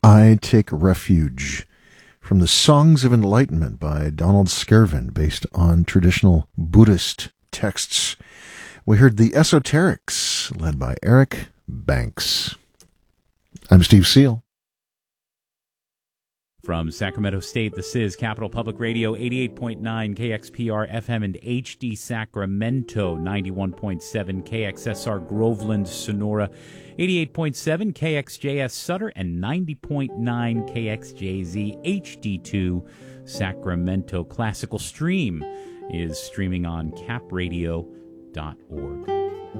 I Take Refuge from the Songs of Enlightenment by Donald Skervin, based on traditional Buddhist texts. We heard The Esoterics, led by Eric Banks. I'm Steve Seal. From Sacramento State, this is Capital Public Radio, 88.9 KXPR FM and HD Sacramento, 91.7 KXSR Groveland, Sonora, 88.7 KXJS Sutter, and 90.9 KXJZ HD2 Sacramento. Classical Stream is streaming on capradio.org.